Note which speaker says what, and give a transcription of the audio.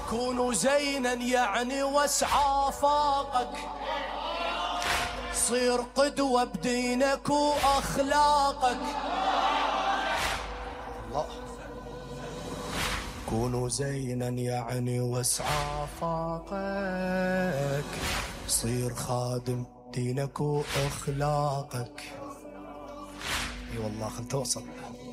Speaker 1: كونوا زينا يعني واسعى آفاقك، صير قدوة بدينك وأخلاقك. الله. كونوا زينا يعني واسعى آفاقك، صير خادم دينك وأخلاقك. اي والله خل توصل.